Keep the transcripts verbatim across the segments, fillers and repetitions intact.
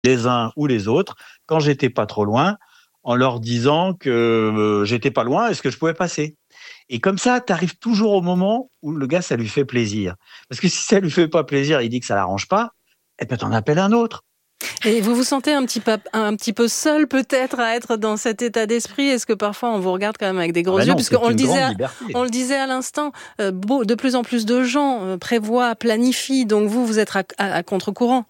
les uns ou les autres, quand j'étais pas trop loin, en leur disant que euh, j'étais pas loin, est-ce que je pouvais passer? Et comme ça, tu arrives toujours au moment où le gars, ça lui fait plaisir. Parce que si ça lui fait pas plaisir, il dit que ça l'arrange pas, eh ben, t'en appelles un autre. Et vous vous sentez un petit, peu, un petit peu seul peut-être à être dans cet état d'esprit? Est-ce que parfois on vous regarde quand même avec des gros Ah ben yeux? non, Puisqu'on c'est le une disait, grande à, liberté. on le disait à l'instant, euh, beau, de plus en plus de gens euh, prévoient, planifient, donc vous, vous êtes à, à, à contre-courant.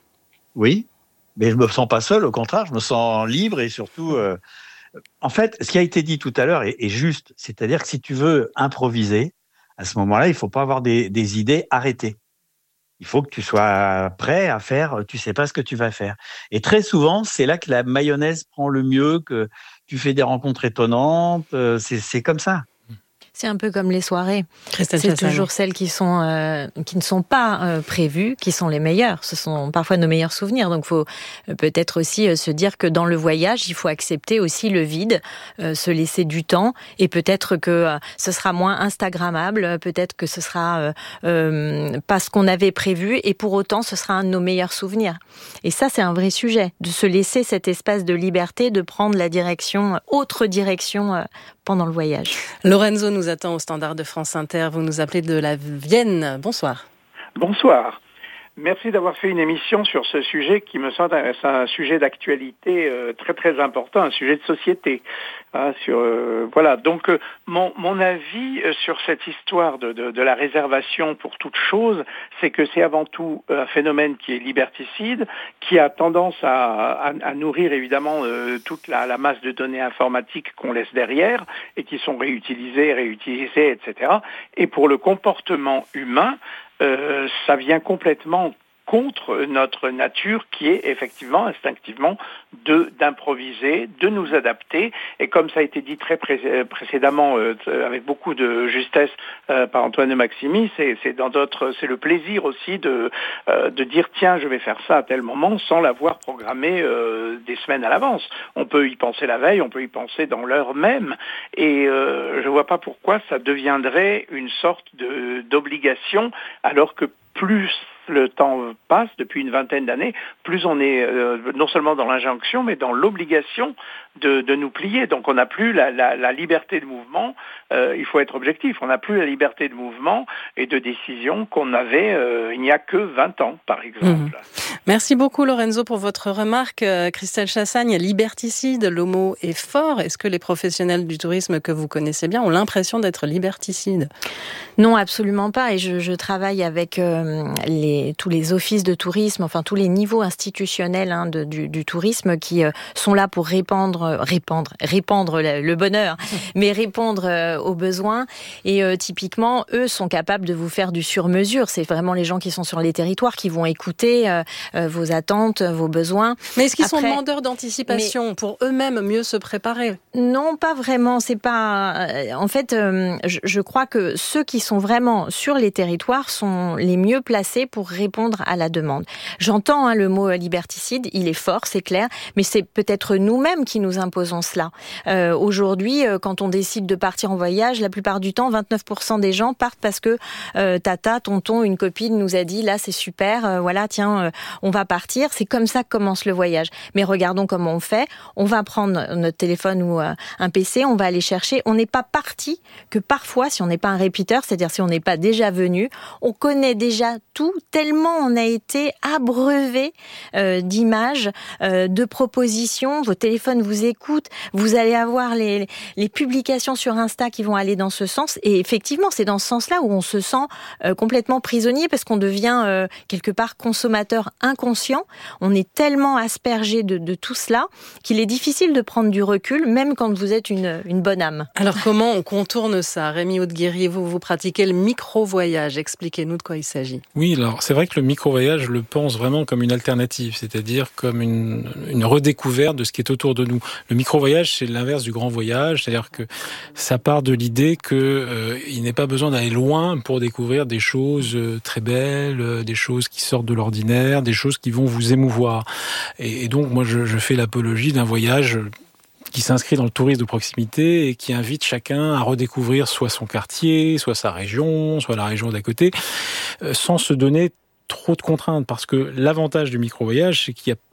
Oui, mais je me sens pas seul, au contraire, je me sens libre et surtout... Euh, en fait, ce qui a été dit tout à l'heure est, est juste, c'est-à-dire que si tu veux improviser, à ce moment-là, il faut pas avoir des, des idées arrêtées. Il faut que tu sois prêt à faire, tu sais pas ce que tu vas faire. Et très souvent, c'est là que la mayonnaise prend le mieux, que tu fais des rencontres étonnantes, euh, c'est, c'est comme ça. C'est un peu comme les soirées. Christelle C'est Chassagne. toujours celles qui, sont, euh, qui ne sont pas euh, prévues, qui sont les meilleures. Ce sont parfois nos meilleurs souvenirs. Donc, il faut peut-être aussi euh, se dire que dans le voyage, il faut accepter aussi le vide, euh, se laisser du temps. Et peut-être que euh, ce sera moins Instagrammable, peut-être que ce sera euh, euh, pas ce qu'on avait prévu. Et pour autant, ce sera un de nos meilleurs souvenirs. Et ça, c'est un vrai sujet, de se laisser cet espace de liberté, de prendre la direction, autre direction euh, pendant le voyage. Lorenzo nous attend au standard de France Inter. Vous nous appelez de la Vienne. Bonsoir. Bonsoir. Merci d'avoir fait une émission sur ce sujet qui me semble un sujet d'actualité euh, très très important, un sujet de société. Hein, sur, euh, voilà. Donc euh, mon, mon avis euh, sur cette histoire de, de, de la réservation pour toute chose, c'est que c'est avant tout un phénomène qui est liberticide, qui a tendance à, à, à nourrir évidemment euh, toute la, la masse de données informatiques qu'on laisse derrière et qui sont réutilisées, réutilisées, et cetera. Et pour le comportement humain, Euh, ça vient complètement contre notre nature qui est effectivement, instinctivement, de, d'improviser, de nous adapter. Et comme ça a été dit très pré- précédemment, euh, avec beaucoup de justesse euh, par Antoine de Maximi, c'est, c'est, dans d'autres, c'est le plaisir aussi de, euh, de dire « tiens, je vais faire ça à tel moment » sans l'avoir programmé euh, des semaines à l'avance. On peut y penser la veille, on peut y penser dans l'heure même. Et euh, je ne vois pas pourquoi ça deviendrait une sorte de, d'obligation, alors que plus le temps passe, depuis une vingtaine d'années, plus on est euh, non seulement dans l'injonction, mais dans l'obligation de, de nous plier. Donc on n'a plus la, la, la liberté de mouvement, euh, il faut être objectif, on n'a plus la liberté de mouvement et de décision qu'on avait euh, il n'y a que vingt ans, par exemple. Mmh. Merci beaucoup Lorenzo pour votre remarque. Euh, Christelle Chassagne, liberticide, le mot est fort. Est-ce que les professionnels du tourisme que vous connaissez bien ont l'impression d'être liberticides? Non, absolument pas. Et je, je travaille avec euh, les, tous les offices de tourisme, enfin tous les niveaux institutionnels hein, de, du, du tourisme qui euh, sont là pour répandre, répandre, répandre le, le bonheur, mais répondre euh, aux besoins. Et euh, typiquement, eux sont capables de vous faire du sur-mesure. C'est vraiment les gens qui sont sur les territoires qui vont écouter euh, euh, vos attentes, vos besoins. Mais est-ce qu'ils Après, sont demandeurs d'anticipation mais, pour eux-mêmes mieux se préparer? Non, pas vraiment. C'est pas. En fait, euh, je, je crois que ceux qui sont vraiment sur les territoires sont les mieux placés pour répondre à la demande. J'entends hein, le mot liberticide, il est fort, c'est clair, mais c'est peut-être nous-mêmes qui nous imposons cela. Euh, aujourd'hui, quand on décide de partir en voyage, la plupart du temps, vingt-neuf pour cent des gens partent parce que euh, tata, tonton, une copine nous a dit là c'est super, euh, voilà, tiens, euh, on va partir. C'est comme ça que commence le voyage. Mais regardons comment on fait. On va prendre notre téléphone ou euh, un P C, on va aller chercher. On n'est pas parti que parfois, si on n'est pas un répéteur, c'est-à-dire si on n'est pas déjà venu, on connaît déjà tout, tellement on a été abreuvé euh, d'images, euh, de propositions. Vos téléphones vous écoutent, vous allez avoir les, les publications sur Insta qui vont aller dans ce sens. Et effectivement, c'est dans ce sens-là où on se sent euh, complètement prisonnier parce qu'on devient euh, quelque part consommateur inconscient. On est tellement aspergé de, de tout cela qu'il est difficile de prendre du recul, même quand vous êtes une, une bonne âme. Alors comment on contourne ça? Rémi Audeguerry, vous, vous pratiquez le micro-voyage. Expliquez-nous de quoi il s'agit. Oui, alors c'est vrai que le micro-voyage, je le pense vraiment comme une alternative, c'est-à-dire comme une, une redécouverte de ce qui est autour de nous. Le micro-voyage, c'est l'inverse du grand voyage, c'est-à-dire que ça part de l'idée que euh, il n'est pas besoin d'aller loin pour découvrir des choses très belles, des choses qui sortent de l'ordinaire, des choses qui vont vous émouvoir. Et, et donc, moi, je, je fais l'apologie d'un voyage qui s'inscrit dans le tourisme de proximité et qui invite chacun à redécouvrir soit son quartier, soit sa région, soit la région d'à côté, sans se donner trop de contraintes. Parce que l'avantage du micro-voyage, c'est qu'il y a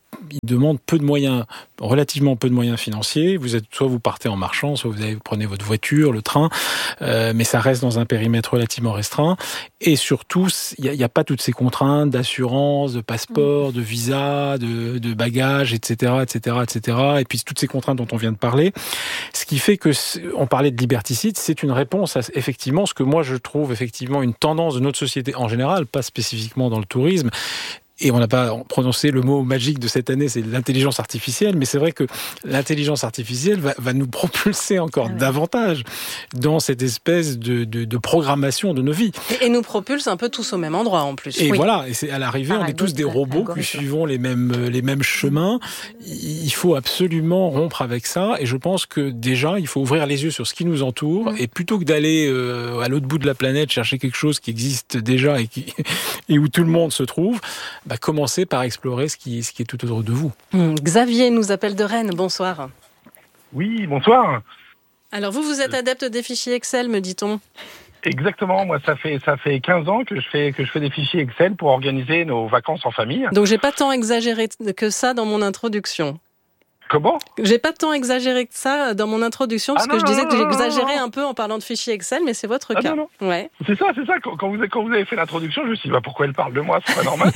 il demande peu de moyens, relativement peu de moyens financiers. Vous êtes, soit vous partez en marchant, soit vous, avez, vous prenez votre voiture, le train, euh, mais ça reste dans un périmètre relativement restreint. Et surtout, il n'y a, a pas toutes ces contraintes d'assurance, de passeport, de visa, de, de bagages, et cetera, et cetera, et cetera. Et puis toutes ces contraintes dont on vient de parler. Ce qui fait que, on parlait de liberticide, c'est une réponse à effectivement ce que moi je trouve effectivement une tendance de notre société en général, pas spécifiquement dans le tourisme. Et on n'a pas prononcé le mot magique de cette année, c'est l'intelligence artificielle, mais c'est vrai que l'intelligence artificielle va, va nous propulser encore ah ouais. davantage dans cette espèce de, de, de programmation de nos vies. Et, et nous propulse un peu tous au même endroit en plus. Et oui. voilà, et c'est à l'arrivée, Par on est tous des robots qui suivons les mêmes, les mêmes chemins. Il faut absolument rompre avec ça, et je pense que déjà, il faut ouvrir les yeux sur ce qui nous entoure, mmh. et plutôt que d'aller euh, à l'autre bout de la planète chercher quelque chose qui existe déjà et, qui, et où tout le monde se trouve, bah, commencez par explorer ce qui, ce qui est tout autour de vous. Mmh. Xavier nous appelle de Rennes. Bonsoir. Oui, bonsoir. Alors vous, vous êtes adepte des fichiers Excel, me dit-on ? Exactement. Moi, ça fait ça fait quinze ans que je fais que je fais des fichiers Excel pour organiser nos vacances en famille. Donc j'ai pas tant exagéré que ça dans mon introduction. Comment ? J'ai pas tant exagéré que ça dans mon introduction, parce ah non, que je disais non, que j'exagérais un peu en parlant de fichiers Excel, mais c'est votre ah cas. Non, non. Ouais. C'est ça, c'est ça. Quand, quand, vous, quand vous avez fait l'introduction, je me suis dit, bah, pourquoi elle parle de moi ? C'est pas normal.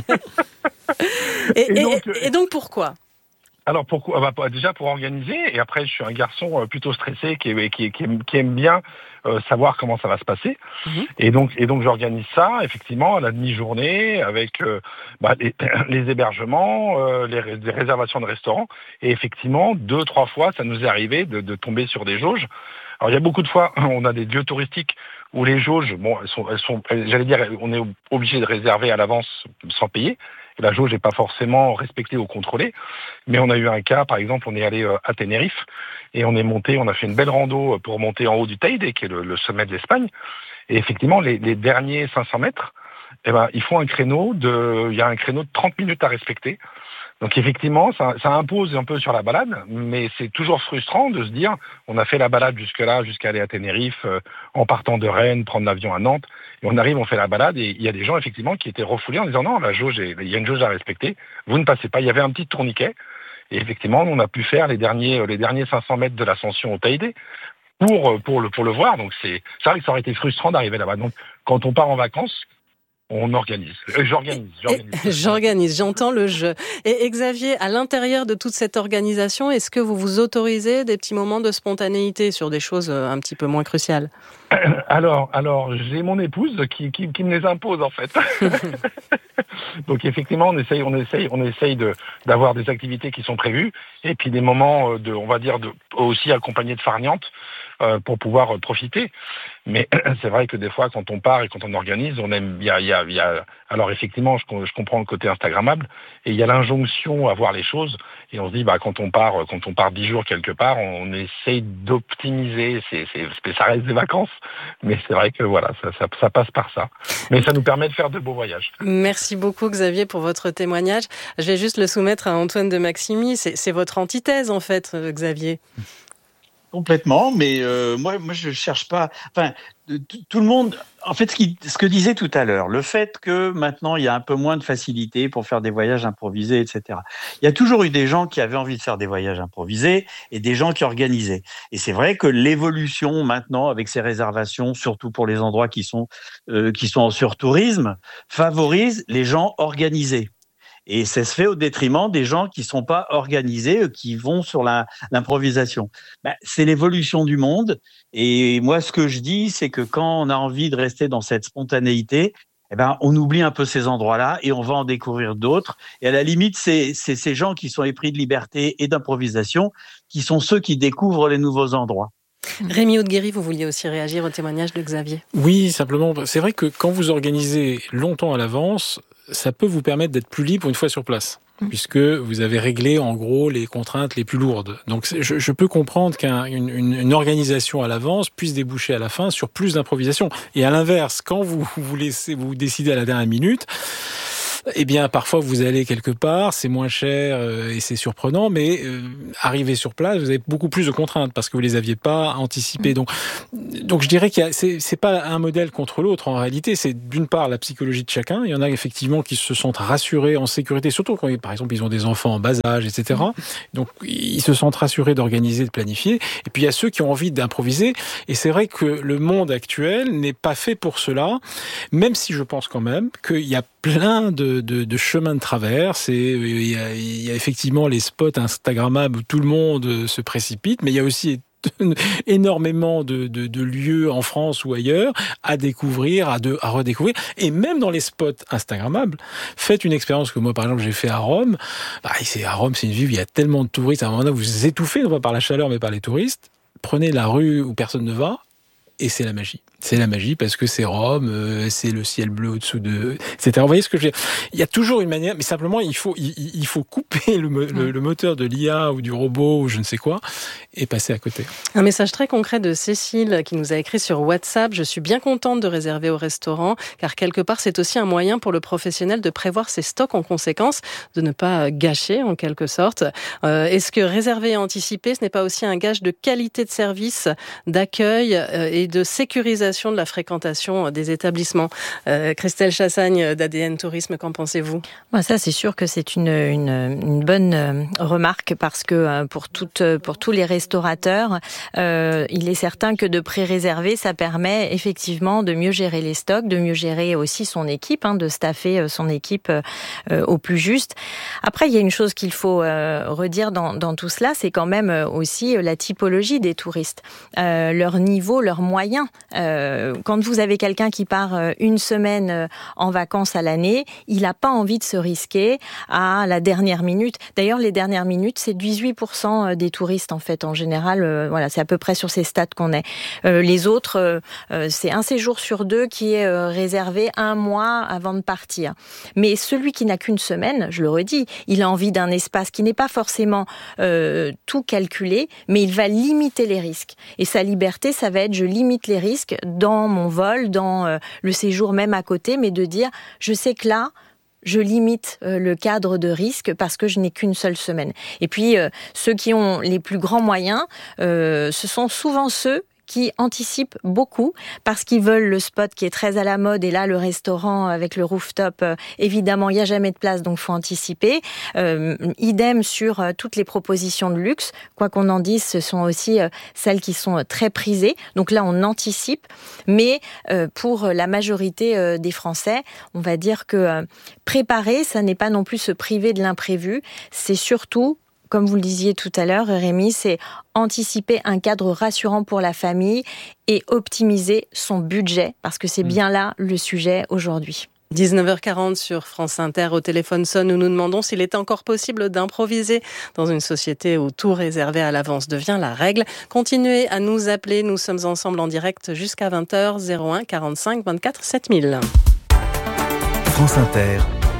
et, et, donc, et, et donc, pourquoi ? Alors, pourquoi bah, déjà, pour organiser. Et après, je suis un garçon plutôt stressé qui, qui, qui, aime, qui aime bien euh, savoir comment ça va se passer. Mmh. Et donc, et donc, j'organise ça, effectivement, à la demi-journée, avec euh, bah, les, les hébergements, euh, les, les réservations de restaurants. Et effectivement, deux, trois fois, ça nous est arrivé de, de tomber sur des jauges. Alors, il y a beaucoup de fois, on a des lieux touristiques où les jauges, bon, elles sont, elles sont, j'allais dire, on est obligé de réserver à l'avance sans payer. Et la jauge n'est pas forcément respectée ou contrôlée. Mais on a eu un cas, par exemple, on est allé à Tenerife et on est monté, on a fait une belle rando pour monter en haut du Teide, qui est le, le sommet de l'Espagne. Et effectivement, les, les derniers cinq cents mètres, eh ben, il faut un créneau de, il y a un créneau de trente minutes à respecter. Donc effectivement, ça, ça impose un peu sur la balade, mais c'est toujours frustrant de se dire, on a fait la balade jusque-là, jusqu'à aller à Tenerife, euh, en partant de Rennes, prendre l'avion à Nantes, et on arrive, on fait la balade, et il y a des gens effectivement qui étaient refoulés en disant non, la jauge, il y a une jauge à respecter, vous ne passez pas. Il y avait un petit tourniquet, et effectivement, on a pu faire les derniers, les derniers cinq cents mètres de l'ascension au Teide pour pour le pour le voir. Donc c'est ça, ça aurait été frustrant d'arriver là-bas. Donc quand on part en vacances, on organise. Euh, j'organise. J'organise. J'organise. J'entends le jeu. Et Xavier, à l'intérieur de toute cette organisation, est-ce que vous vous autorisez des petits moments de spontanéité sur des choses un petit peu moins cruciales ? Alors, alors, j'ai mon épouse qui, qui, qui me les impose en fait. Donc effectivement, on essaye, on essaye, on essaye de d'avoir des activités qui sont prévues et puis des moments de, on va dire, de aussi accompagnés de farniente euh, pour pouvoir profiter. Mais c'est vrai que des fois, quand on part et quand on organise, on aime, il y a, il y a, il y a. Alors effectivement, je, je comprends le côté instagrammable et il y a l'injonction à voir les choses et on se dit, bah quand on part, quand on part dix jours quelque part, on essaye d'optimiser. C'est, c'est, ça reste des vacances, mais c'est vrai que voilà, ça, ça, ça passe par ça. Mais ça nous permet de faire de beaux voyages. Merci beaucoup Xavier pour votre témoignage. Je vais juste le soumettre à Antoine de Maximi. C'est, c'est votre antithèse en fait, Xavier. Complètement, mais euh, moi, moi, je cherche pas. Enfin, tout le monde. En fait, ce, qui, ce que disait tout à l'heure, le fait que maintenant il y a un peu moins de facilité pour faire des voyages improvisés, et cetera. Il y a toujours eu des gens qui avaient envie de faire des voyages improvisés et des gens qui organisaient. Et c'est vrai que l'évolution maintenant, avec ces réservations, surtout pour les endroits qui sont euh, qui sont en surtourisme, favorise les gens organisés. Et ça se fait au détriment des gens qui sont pas organisés, qui vont sur la, l'improvisation. Ben, c'est l'évolution du monde. Et moi, ce que je dis, c'est que quand on a envie de rester dans cette spontanéité, eh ben, on oublie un peu ces endroits-là et on va en découvrir d'autres. Et à la limite, c'est, c'est ces gens qui sont épris de liberté et d'improvisation qui sont ceux qui découvrent les nouveaux endroits. Rémi Audeguéry, vous vouliez aussi réagir au témoignage de Xavier ? Oui, simplement, c'est vrai que quand vous organisez longtemps à l'avance, ça peut vous permettre d'être plus libre une fois sur place, mmh. puisque vous avez réglé en gros les contraintes les plus lourdes. Donc je, je peux comprendre qu'une une, une organisation à l'avance puisse déboucher à la fin sur plus d'improvisation. Et à l'inverse, quand vous vous laissez vous décidez à la dernière minute, eh bien, parfois, vous allez quelque part, c'est moins cher euh, et c'est surprenant, mais euh, arrivé sur place, vous avez beaucoup plus de contraintes parce que vous les aviez pas anticipées. Donc, donc je dirais qu'il y a, c'est, c'est pas un modèle contre l'autre. En réalité, c'est d'une part la psychologie de chacun. Il y en a effectivement qui se sentent rassurés, en sécurité, surtout quand, par exemple, ils ont des enfants en bas âge, et cetera. Donc, ils se sentent rassurés d'organiser, de planifier. Et puis, il y a ceux qui ont envie d'improviser. Et c'est vrai que le monde actuel n'est pas fait pour cela, même si je pense quand même qu'il y a plein de, de, de chemins de traverse. Et il y a, il y a effectivement les spots instagrammables où tout le monde se précipite, mais il y a aussi énormément de, de, de lieux en France ou ailleurs à découvrir, à, de, à redécouvrir. Et même dans les spots instagrammables, faites une expérience que moi, par exemple, j'ai fait à Rome. Bah, c'est, à Rome, c'est une ville où il y a tellement de touristes. À un moment donné, vous vous étouffez, non pas par la chaleur, mais par les touristes. Prenez la rue où personne ne va, et c'est la magie. C'est la magie parce que c'est Rome, euh, c'est le ciel bleu au-dessous de, et cetera. Vous voyez ce que je veux dire ? Il y a toujours une manière, mais simplement il faut il, il faut couper le, le, le moteur de l'I A ou du robot ou je ne sais quoi et passer à côté. Un message très concret de Cécile qui nous a écrit sur WhatsApp. Je suis bien contente de réserver au restaurant car quelque part c'est aussi un moyen pour le professionnel de prévoir ses stocks en conséquence, de ne pas gâcher en quelque sorte. Euh, est-ce que réserver et anticiper, ce n'est pas aussi un gage de qualité de service, d'accueil euh, et de sécurisation de la fréquentation des établissements. Euh, Christelle Chassagne d'A D N Tourisme, qu'en pensez-vous ? Moi, ça, c'est sûr que c'est une, une, une bonne remarque parce que pour, toutes, pour tous les restaurateurs, euh, il est certain que de pré-réserver, ça permet effectivement de mieux gérer les stocks, de mieux gérer aussi son équipe, hein, de staffer son équipe euh, au plus juste. Après, il y a une chose qu'il faut euh, redire dans, dans tout cela, c'est quand même aussi la typologie des touristes, euh, leur niveau, leurs moyens. Euh, Quand vous avez quelqu'un qui part une semaine en vacances à l'année, il n'a pas envie de se risquer à la dernière minute. D'ailleurs, les dernières minutes, c'est dix-huit pour cent des touristes, en fait, en général. Voilà, c'est à peu près sur ces stats qu'on est. Les autres, c'est un séjour sur deux qui est réservé un mois avant de partir. Mais celui qui n'a qu'une semaine, je le redis, il a envie d'un espace qui n'est pas forcément euh, tout calculé, mais il va limiter les risques. Et sa liberté, ça va être, je limite les risques dans mon vol, dans euh, le séjour même à côté, mais de dire, je sais que là, je limite euh, le cadre de risque parce que je n'ai qu'une seule semaine. Et puis, euh, ceux qui ont les plus grands moyens, euh, ce sont souvent ceux qui anticipent beaucoup parce qu'ils veulent le spot qui est très à la mode. Et là, le restaurant avec le rooftop, euh, évidemment, il n'y a jamais de place, donc il faut anticiper. Euh, idem sur euh, toutes les propositions de luxe. Quoi qu'on en dise, ce sont aussi euh, celles qui sont euh, très prisées. Donc là, on anticipe. Mais euh, pour la majorité euh, des Français, on va dire que euh, préparer, ça n'est pas non plus se priver de l'imprévu. C'est surtout, comme vous le disiez tout à l'heure, Rémi, c'est anticiper un cadre rassurant pour la famille et optimiser son budget, parce que c'est bien là le sujet aujourd'hui. dix-neuf heures quarante sur France Inter, au téléphone sonne, nous nous demandons s'il est encore possible d'improviser dans une société où tout réservé à l'avance devient la règle. Continuez à nous appeler, nous sommes ensemble en direct jusqu'à vingt heures, zéro un quarante-cinq vingt-quatre sept mille. France Inter.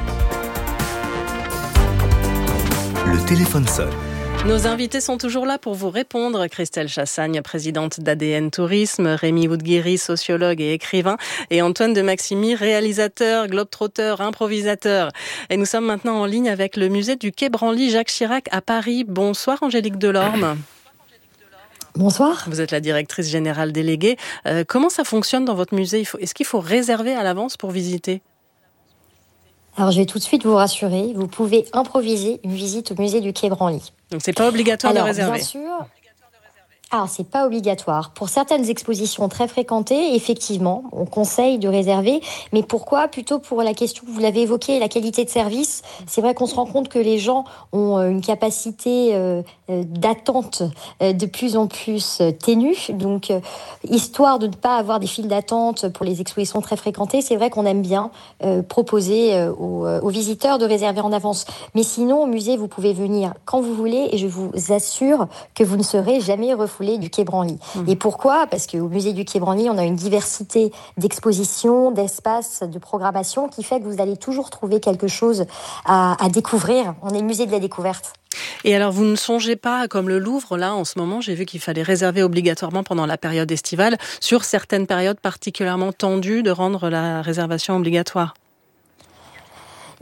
Le téléphone sonne. Nos invités sont toujours là pour vous répondre. Christelle Chassagne, présidente d'A D N Tourisme, Rémi Woodguéry, sociologue et écrivain, et Antoine de Maximi, réalisateur, globe-trotteur, improvisateur. Et nous sommes maintenant en ligne avec le musée du Quai Branly Jacques Chirac à Paris. Bonsoir Angélique Delorme. Bonsoir. Vous êtes la directrice générale déléguée. Euh, comment ça fonctionne dans votre musée ? Est-ce qu'il faut réserver à l'avance pour visiter ? Alors, je vais tout de suite vous rassurer, vous pouvez improviser une visite au musée du Quai Branly. Donc, c'est pas obligatoire Alors, de réserver. Bien sûr. Alors, c'est pas obligatoire. Pour certaines expositions très fréquentées, effectivement, on conseille de réserver. Mais pourquoi ? Plutôt pour la question que vous l'avez évoquée, la qualité de service. C'est vrai qu'on se rend compte que les gens ont une capacité euh, d'attente de plus en plus ténue. Donc, euh, histoire de ne pas avoir des files d'attente pour les expositions très fréquentées, c'est vrai qu'on aime bien euh, proposer euh, aux, aux visiteurs de réserver en avance. Mais sinon, au musée, vous pouvez venir quand vous voulez et je vous assure que vous ne serez jamais refoulé du Quai Branly. Mmh. Et pourquoi ? Parce qu'au musée du Quai Branly, on a une diversité d'expositions, d'espaces, de programmation qui fait que vous allez toujours trouver quelque chose à, à découvrir. On est le musée de la découverte. Et alors, vous ne songez pas, comme le Louvre, là, en ce moment, j'ai vu qu'il fallait réserver obligatoirement pendant la période estivale, sur certaines périodes particulièrement tendues, de rendre la réservation obligatoire ?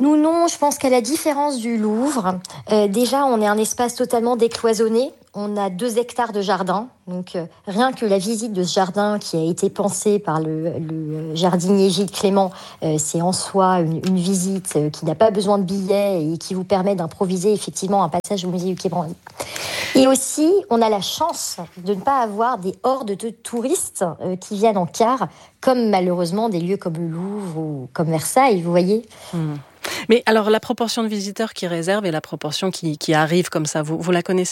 Nous, non, je pense qu'à la différence du Louvre, euh, déjà, on est un espace totalement décloisonné. On a deux hectares de jardin. Donc, euh, rien que la visite de ce jardin qui a été pensé par le, le jardinier Gilles Clément, euh, c'est en soi une, une visite euh, qui n'a pas besoin de billets et qui vous permet d'improviser effectivement un passage au musée du Quai Branly. Et aussi, on a la chance de ne pas avoir des hordes de touristes euh, qui viennent en car, comme malheureusement des lieux comme le Louvre ou comme Versailles, vous voyez. Mmh. Mais alors, la proportion de visiteurs qui réservent et la proportion qui, qui arrive comme ça, vous, vous la connaissez ?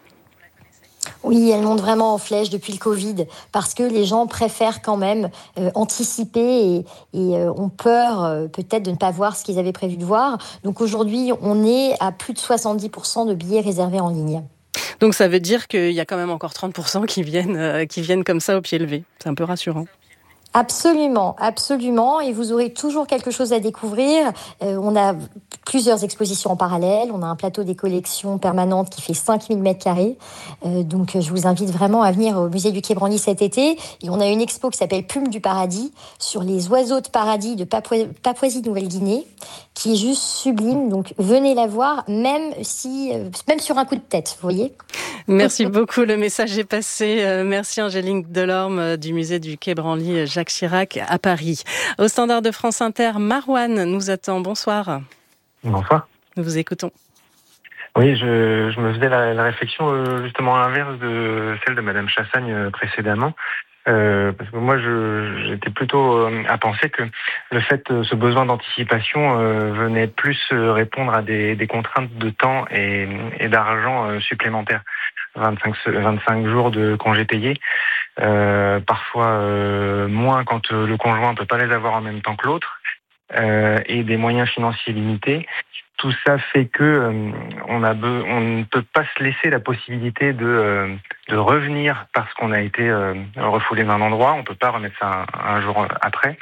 Oui, elle monte vraiment en flèche depuis le Covid, parce que les gens préfèrent quand même euh, anticiper et, et euh, ont peur euh, peut-être de ne pas voir ce qu'ils avaient prévu de voir. Donc aujourd'hui, on est à plus de soixante-dix pour cent de billets réservés en ligne. Donc ça veut dire qu'il y a quand même encore trente pour cent qui viennent, euh, qui viennent comme ça au pied levé. C'est un peu rassurant. Absolument, absolument. Et vous aurez toujours quelque chose à découvrir. Euh, on a plusieurs expositions en parallèle. On a un plateau des collections permanentes qui fait cinq mille mètres carrés. Euh, donc, je vous invite vraiment à venir au musée du Quai Branly cet été. Et on a une expo qui s'appelle Plumes du paradis sur les oiseaux de paradis de Papou- Papouasie-Nouvelle-Guinée, qui est juste sublime. Donc, venez la voir, même si, euh, même sur un coup de tête, vous voyez. Merci beaucoup. Le message est passé. Euh, merci Angélique Delorme euh, du musée du Quai Branly euh, Jacques Chirac à Paris. Au standard de France Inter, Marouane nous attend. Bonsoir. Bonsoir. Nous vous écoutons. Oui, je, je me faisais la, la réflexion euh, justement à l'inverse de celle de Madame Chassagne euh, précédemment. Euh, parce que moi, je, j'étais plutôt euh, à penser que le fait, euh, ce besoin d'anticipation euh, venait plus euh, répondre à des, des contraintes de temps et, et d'argent euh, supplémentaires. vingt-cinq, vingt-cinq jours de congés payés, euh, parfois euh, moins quand euh, le conjoint ne peut pas les avoir en même temps que l'autre, euh, et des moyens financiers limités. Tout ça fait que euh, on a be- on ne peut pas se laisser la possibilité de euh, de revenir parce qu'on a été euh, refoulé d'un endroit. On peut pas remettre ça un, un jour après.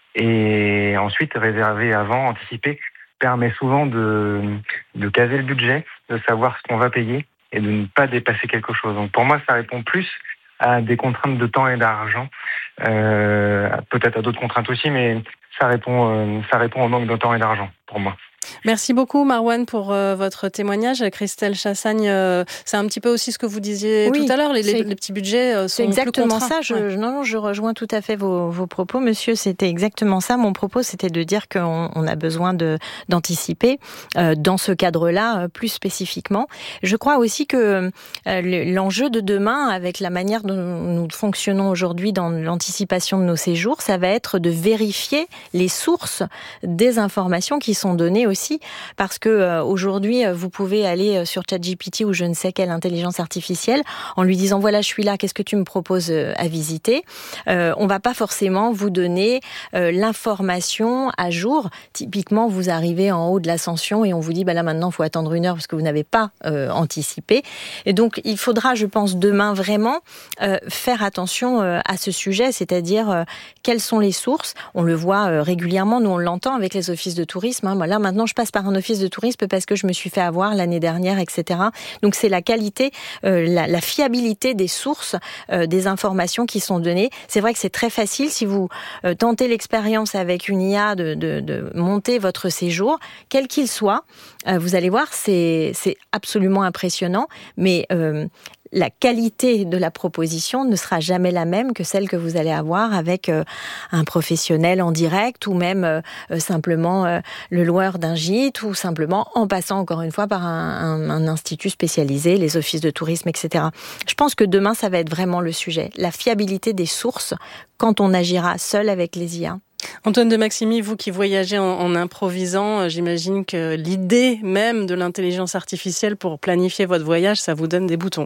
Et ensuite réserver avant, anticiper, permet souvent de de caser le budget, de savoir ce qu'on va payer et de ne pas dépasser quelque chose. Donc pour moi, ça répond plus à des contraintes de temps et d'argent, euh, peut-être à d'autres contraintes aussi, mais ça répond euh, ça répond au manque de temps et d'argent pour moi. Merci beaucoup Marouane pour euh, votre témoignage. Christelle Chassagne, euh, c'est un petit peu aussi ce que vous disiez oui, tout à l'heure, les, les, les petits budgets euh, sont c'est exactement plus ça. Je, ouais. non, non, je rejoins tout à fait vos, vos propos, monsieur. C'était exactement ça. Mon propos, c'était de dire qu'on on a besoin de, d'anticiper euh, dans ce cadre-là, euh, plus spécifiquement. Je crois aussi que euh, l'enjeu de demain, avec la manière dont nous fonctionnons aujourd'hui dans l'anticipation de nos séjours, ça va être de vérifier les sources des informations qui sont données aussi, parce que euh, aujourd'hui, vous pouvez aller sur ChatGPT ou je ne sais quelle intelligence artificielle en lui disant voilà, je suis là, qu'est-ce que tu me proposes à visiter. Euh, on va pas forcément vous donner euh, l'information à jour. Typiquement, vous arrivez en haut de l'ascension et on vous dit bah là maintenant, il faut attendre une heure parce que vous n'avez pas euh, anticipé. Et donc, il faudra, je pense, demain vraiment euh, faire attention euh, à ce sujet, c'est-à-dire euh, quelles sont les sources. On le voit euh, régulièrement, nous on l'entend avec les offices de tourisme. Hein. Moi, là maintenant, je passe par un office de tourisme parce que je me suis fait avoir l'année dernière, et cetera. Donc c'est la qualité, euh, la, la fiabilité des sources, euh, des informations qui sont données. C'est vrai que c'est très facile si vous euh, tentez l'expérience avec une I A de, de, de monter votre séjour, quel qu'il soit. Euh, vous allez voir, c'est, c'est absolument impressionnant, mais euh, la qualité de la proposition ne sera jamais la même que celle que vous allez avoir avec euh, un professionnel en direct ou même euh, simplement euh, le loueur d'un gîte ou simplement en passant encore une fois par un, un, un institut spécialisé, les offices de tourisme, et cetera. Je pense que demain, ça va être vraiment le sujet. La fiabilité des sources quand on agira seul avec les I A. Antoine de Maximi, vous qui voyagez en, en improvisant, j'imagine que l'idée même de l'intelligence artificielle pour planifier votre voyage, ça vous donne des boutons.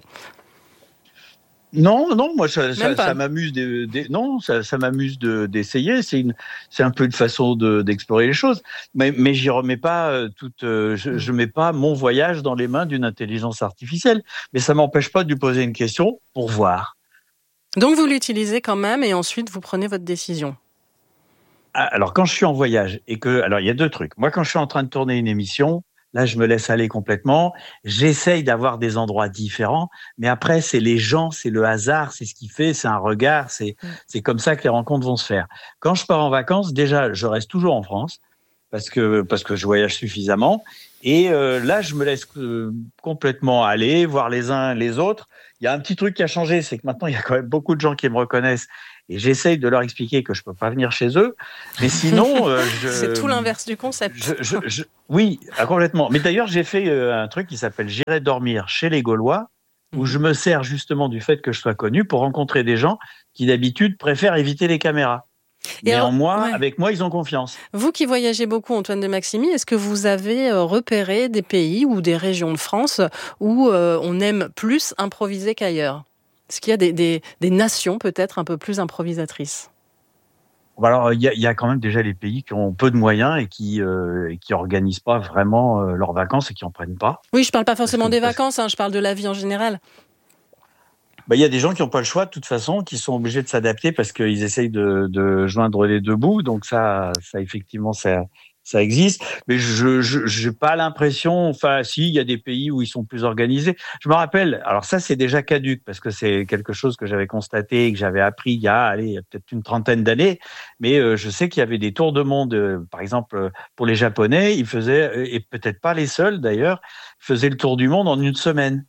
Non, non, moi ça, ça, ça m'amuse. Des, des, non, ça, ça m'amuse de, d'essayer. C'est une, c'est un peu une façon de, d'explorer les choses. Mais, mais j'y remets pas euh, toute. Euh, je, je mets pas mon voyage dans les mains d'une intelligence artificielle. Mais ça m'empêche pas de lui poser une question pour voir. Donc vous l'utilisez quand même et ensuite vous prenez votre décision. Alors, quand je suis en voyage et que, alors, il y a deux trucs. Moi, quand je suis en train de tourner une émission, là, je me laisse aller complètement. J'essaye d'avoir des endroits différents, mais après, c'est les gens, c'est le hasard, c'est ce qui fait, c'est un regard, c'est, c'est comme ça que les rencontres vont se faire. Quand je pars en vacances, déjà, je reste toujours en France parce que parce que je voyage suffisamment. Et euh, là, je me laisse euh, complètement aller, voir les uns les autres. Il y a un petit truc qui a changé, c'est que maintenant, il y a quand même beaucoup de gens qui me reconnaissent. Et j'essaye de leur expliquer que je peux pas venir chez eux. Mais sinon... Euh, je, c'est tout l'inverse du concept. Je, je, je, oui, complètement. Mais d'ailleurs, j'ai fait euh, un truc qui s'appelle « J'irai dormir chez les Gaulois », où je me sers justement du fait que je sois connu pour rencontrer des gens qui, d'habitude, préfèrent éviter les caméras. Et Mais alors, en moi, ouais. avec moi, ils ont confiance. Vous qui voyagez beaucoup, Antoine de Maximi, est-ce que vous avez repéré des pays ou des régions de France où euh, on aime plus improviser qu'ailleurs ? Est-ce qu'il y a des, des, des nations peut-être un peu plus improvisatrices ? Alors, il y, a, il y a quand même déjà les pays qui ont peu de moyens et qui euh, et qui organisent pas vraiment euh, leurs vacances et qui en prennent pas. Oui, je parle pas forcément que, des vacances, hein, je parle de la vie en général. Bah, il y a des gens qui n'ont pas le choix de toute façon, qui sont obligés de s'adapter parce qu'ils essayent de, de joindre les deux bouts. Donc ça, ça effectivement, ça, ça existe. Mais je, je, j'ai pas l'impression. Enfin, si, il y a des pays où ils sont plus organisés. Je me rappelle. Alors ça, c'est déjà caduc parce que c'est quelque chose que j'avais constaté et que j'avais appris il y a, allez, il y a peut-être une trentaine d'années. Mais euh, je sais qu'il y avait des tours de monde. Euh, par exemple, pour les Japonais, ils faisaient, et peut-être pas les seuls d'ailleurs, faisaient le tour du monde en une semaine.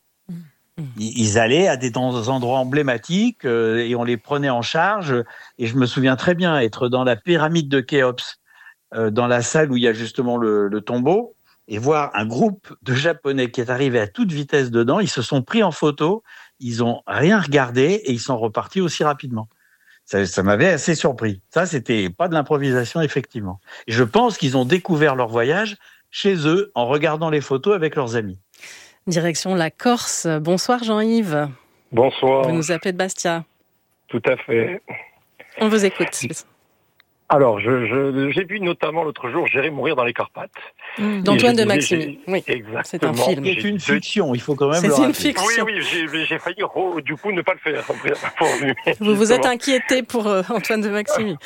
Ils allaient à des endroits emblématiques euh, et on les prenait en charge. Et je me souviens très bien être dans la pyramide de Khéops, euh, dans la salle où il y a justement le, le tombeau, et voir un groupe de Japonais qui est arrivé à toute vitesse dedans. Ils se sont pris en photo, ils ont rien regardé et ils sont repartis aussi rapidement. Ça, ça m'avait assez surpris. Ça, c'était pas de l'improvisation, effectivement. Et je pense qu'ils ont découvert leur voyage chez eux en regardant les photos avec leurs amis. Direction la Corse. Bonsoir Jean-Yves. Bonsoir. Vous nous appelez de Bastia. Tout à fait. On vous écoute. Alors, je, je, j'ai vu notamment l'autre jour J'irai mourir dans les Carpates. Mmh. D'Antoine de Maximi. Oui, exactement. C'est un film. C'est une fiction, il faut quand même c'est le rappeler. C'est une fiction. Oui, oui, j'ai, j'ai failli oh, du coup ne pas le faire. Pour lui, vous vous êtes inquiété pour euh, Antoine de Maximi.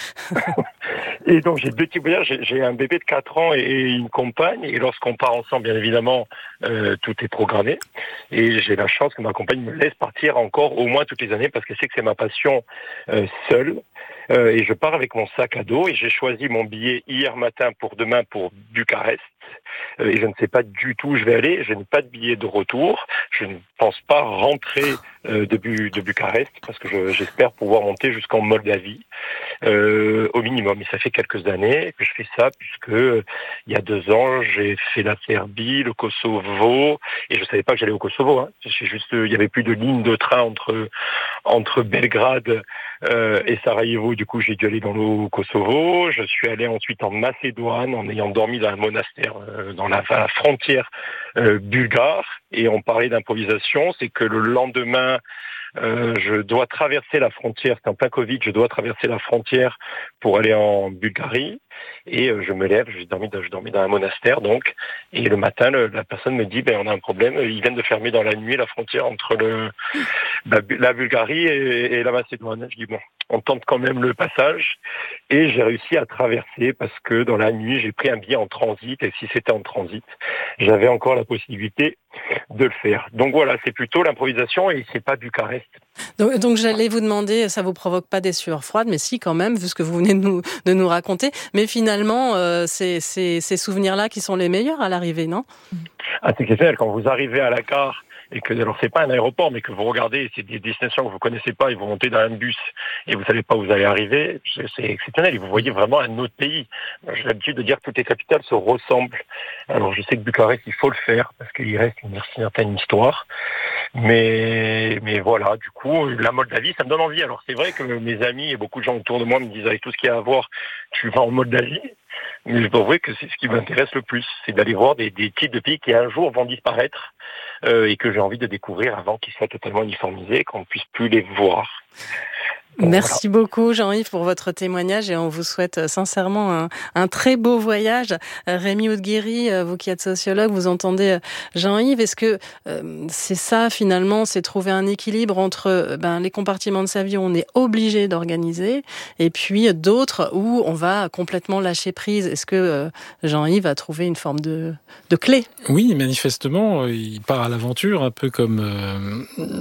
Et donc j'ai deux petits voyages, j'ai, j'ai un bébé de quatre ans et une compagne, et lorsqu'on part ensemble, bien évidemment, euh, tout est programmé. Et j'ai la chance que ma compagne me laisse partir encore au moins toutes les années, parce qu'elle sait que c'est ma passion euh, seule. Euh, et je pars avec mon sac à dos et j'ai choisi mon billet hier matin pour demain pour Bucarest. Euh, et je ne sais pas du tout où je vais aller. Je n'ai pas de billet de retour. Je ne pense pas rentrer euh, de, Bu- de Bucarest parce que je, j'espère pouvoir monter jusqu'en Moldavie euh, au minimum. Et ça fait quelques années que je fais ça puisque euh, il y a deux ans j'ai fait la Serbie, le Kosovo et je savais pas que j'allais au Kosovo. Hein. C'est juste, il y avait plus de ligne de train entre entre Belgrade euh, et Sarajevo. Du coup, j'ai dû aller dans le Kosovo. Je suis allé ensuite en Macédoine en ayant dormi dans un monastère euh, dans la, la frontière euh, bulgare. Et on parlait d'improvisation, c'est que le lendemain, euh, je dois traverser la frontière, c'est en plein Covid, je dois traverser la frontière pour aller en Bulgarie. Et euh, je me lève, j'ai dormi, je dormais dans un monastère, donc. Et le matin, le, la personne me dit, ben on a un problème, ils viennent de fermer dans la nuit la frontière entre le, la, la Bulgarie et, et la Macédoine. Je dis bon, on tente quand même le passage. Et j'ai réussi à traverser parce que dans la nuit, j'ai pris un billet en transit. Et si c'était en transit, j'avais encore la possibilité de le faire. Donc voilà, c'est plutôt l'improvisation et c'est pas Bucarest. Donc, donc j'allais vous demander, ça vous provoque pas des sueurs froides, mais si quand même, vu ce que vous venez de nous, de nous raconter. Mais finalement, euh, c'est, c'est ces souvenirs-là qui sont les meilleurs à l'arrivée, non ? Ah, c'est exceptionnel. Quand vous arrivez à la gare, et que, alors c'est pas un aéroport, mais que vous regardez, c'est des destinations que vous connaissez pas, et vous montez dans un bus, et vous savez pas où vous allez arriver, c'est exceptionnel, et vous voyez vraiment un autre pays. J'ai l'habitude de dire que toutes les capitales se ressemblent. Alors je sais que Bucarest, il faut le faire, parce qu'il reste une certaine histoire, mais, mais voilà, du coup, la Moldavie, ça me donne envie. Alors c'est vrai que mes amis et beaucoup de gens autour de moi me disent, avec tout ce qu'il y a à voir, tu vas en Moldavie. Mais je dois avouer que c'est ce qui m'intéresse le plus, c'est d'aller voir des, des types de pays qui un jour vont disparaître euh, et que j'ai envie de découvrir avant qu'ils soient totalement uniformisés, qu'on ne puisse plus les voir. Donc, Merci voilà. beaucoup Jean-Yves pour votre témoignage et on vous souhaite sincèrement un, un très beau voyage. Rémi Audeguéry, vous qui êtes sociologue, vous entendez Jean-Yves. Est-ce que euh, c'est ça finalement, c'est trouver un équilibre entre ben, les compartiments de sa vie où on est obligé d'organiser et puis d'autres où on va complètement lâcher prise. Est-ce que euh, Jean-Yves a trouvé une forme de, de clé ? Oui, manifestement, il part à l'aventure un peu comme euh,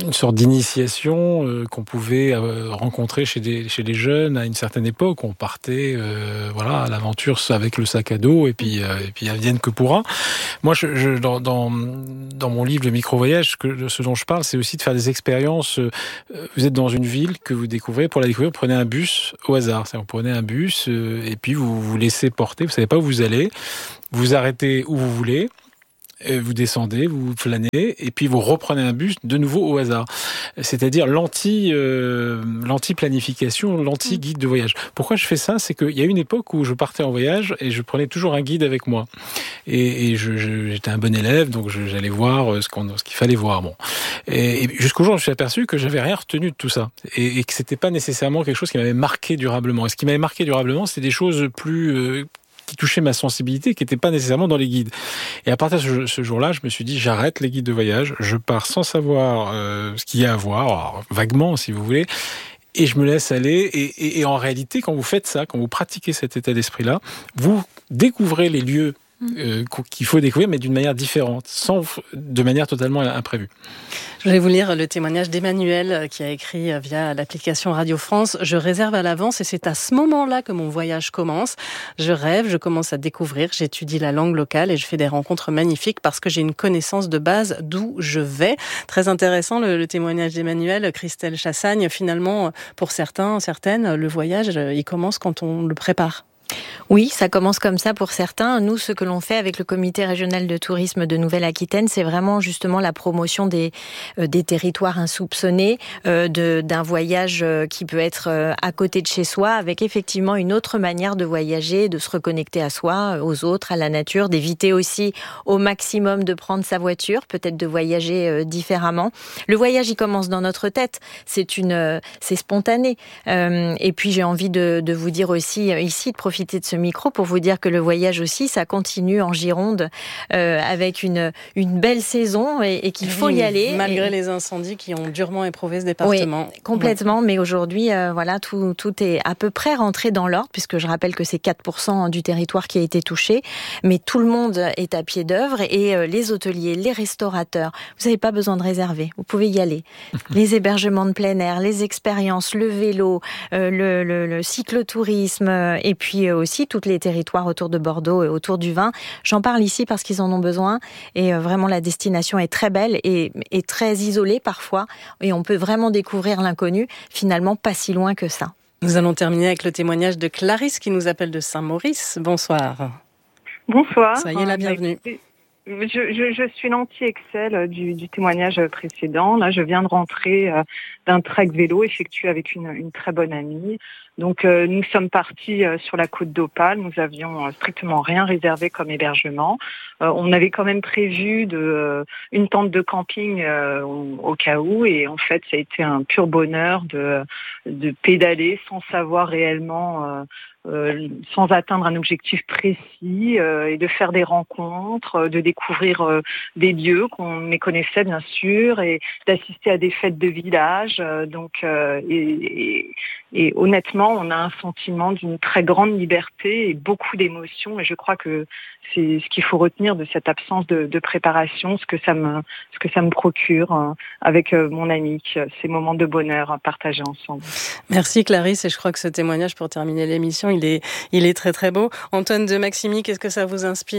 une sorte d'initiation euh, qu'on pouvait euh, rencontrer chez des chez les jeunes à une certaine époque. On partait euh, voilà à l'aventure avec le sac à dos et puis euh, et puis advienne que pourra. Moi, je, je dans, dans dans mon livre Le micro-voyage, que ce dont je parle, c'est aussi de faire des expériences. Euh, vous êtes dans une ville que vous découvrez. Pour la découvrir, vous prenez un bus au hasard. C'est-à-dire, vous prenez un bus euh, et puis vous vous laissez porter. Vous savez pas où vous allez. Vous arrêtez où vous voulez. Vous descendez, vous flânez, et puis vous reprenez un bus de nouveau au hasard. C'est-à-dire l'anti, euh, l'anti-planification, l'anti-guide de voyage. Pourquoi je fais ça ? C'est qu'il y a une époque où je partais en voyage et je prenais toujours un guide avec moi. Et, et je, je, j'étais un bon élève, donc je, j'allais voir ce, qu'on, ce qu'il fallait voir. Bon. Et, et jusqu'au jour où je me suis aperçu que j'avais rien retenu de tout ça. Et, et que c'était pas nécessairement quelque chose qui m'avait marqué durablement. Et ce qui m'avait marqué durablement, c'était des choses plus... Euh, qui touchait ma sensibilité, qui n'était pas nécessairement dans les guides. Et à partir de ce jour-là, je me suis dit, j'arrête les guides de voyage, je pars sans savoir euh, ce qu'il y a à voir, alors, vaguement si vous voulez, et je me laisse aller. Et, et, et en réalité, quand vous faites ça, quand vous pratiquez cet état d'esprit-là, vous découvrez les lieux euh, qu'il faut découvrir, mais d'une manière différente, sans, de manière totalement imprévue. Je vais vous lire le témoignage d'Emmanuel qui a écrit via l'application Radio France. Je réserve à l'avance et c'est à ce moment-là que mon voyage commence. Je rêve, je commence à découvrir, j'étudie la langue locale et je fais des rencontres magnifiques parce que j'ai une connaissance de base d'où je vais. Très intéressant le, le témoignage d'Emmanuel. Christelle Chassagne, finalement, pour certains, certaines, le voyage, il commence quand on le prépare. Oui, ça commence comme ça pour certains. Nous, ce que l'on fait avec le comité régional de tourisme de Nouvelle-Aquitaine, c'est vraiment justement la promotion des, euh, des territoires insoupçonnés, euh, de, d'un voyage qui peut être euh, à côté de chez soi, avec effectivement une autre manière de voyager, de se reconnecter à soi, aux autres, à la nature, d'éviter aussi au maximum de prendre sa voiture, peut-être de voyager euh, différemment. Le voyage, il commence dans notre tête. C'est une, euh, c'est spontané. Euh, et puis, j'ai envie de, de vous dire aussi euh, ici, de profiter de ce micro pour vous dire que le voyage aussi, ça continue en Gironde euh, avec une, une belle saison et, et qu'il oui, faut y aller. Malgré et... les incendies qui ont durement éprouvé ce département. Oui, complètement. Ouais. Mais aujourd'hui, euh, voilà, tout, tout est à peu près rentré dans l'ordre, puisque je rappelle que c'est quatre pour cent du territoire qui a été touché. Mais tout le monde est à pied d'œuvre et euh, les hôteliers, les restaurateurs, vous n'avez pas besoin de réserver. Vous pouvez y aller. Les hébergements de plein air, les expériences, le vélo, euh, le, le, le cyclotourisme euh, et puis euh, aussi tous les territoires autour de Bordeaux et autour du vin. J'en parle ici parce qu'ils en ont besoin et euh, vraiment la destination est très belle et, et très isolée parfois et on peut vraiment découvrir l'inconnu, finalement pas si loin que ça. Nous allons terminer avec le témoignage de Clarisse qui nous appelle de Saint-Maurice. Bonsoir. Bonsoir. Soyez la bienvenue. Je, je, je suis l'anti-Excel du, du témoignage précédent. Là, je viens de rentrer euh, d'un trek vélo effectué avec une, une très bonne amie. Donc, euh, nous sommes partis euh, sur la côte d'Opale. Nous avions euh, strictement rien réservé comme hébergement. Euh, on avait quand même prévu de, euh, une tente de camping euh, au, au cas où. Et en fait, ça a été un pur bonheur de, de pédaler sans savoir réellement... Euh, Euh, sans atteindre un objectif précis euh, et de faire des rencontres, euh, de découvrir euh, des lieux qu'on méconnaissait bien sûr et d'assister à des fêtes de village. Euh, donc, euh, et, et, et honnêtement, on a un sentiment d'une très grande liberté et beaucoup d'émotions. Et je crois que c'est ce qu'il faut retenir de cette absence de, de préparation, ce que ça me, ce que ça me procure euh, avec euh, mon ami, ces moments de bonheur partagés ensemble. Merci Clarisse, et je crois que ce témoignage pour terminer l'émission, il est, il est très très beau. Antoine de Maximi, qu'est-ce que ça vous inspire ?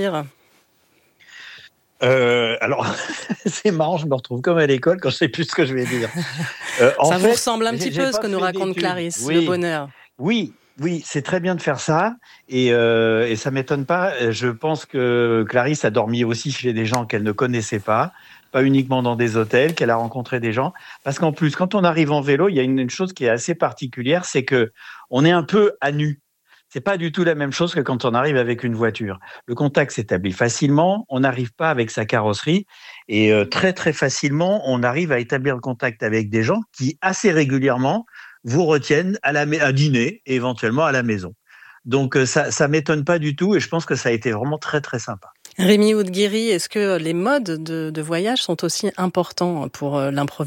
Euh, alors, c'est marrant, je me retrouve comme à l'école quand je sais plus ce que je vais dire. Euh, ça vous fait, ressemble un petit peu ce que nous raconte Clarisse, oui, le bonheur. Oui, oui, c'est très bien de faire ça et, euh, et ça m'étonne pas. Je pense que Clarisse a dormi aussi chez des gens qu'elle ne connaissait pas, pas uniquement dans des hôtels, qu'elle a rencontré des gens. Parce qu'en plus, quand on arrive en vélo, il y a une, une chose qui est assez particulière, c'est que on est un peu à nu. C'est pas du tout la même chose que quand on arrive avec une voiture. Le contact s'établit facilement, on n'arrive pas avec sa carrosserie et euh, très très facilement, on arrive à établir le contact avec des gens qui assez régulièrement vous retiennent à, la, à dîner et éventuellement à la maison. Donc ça ça m'étonne pas du tout et je pense que ça a été vraiment très très sympa. Rémi Oudguiri, est-ce que les modes de, de voyage sont aussi importants pour l'improvisation ?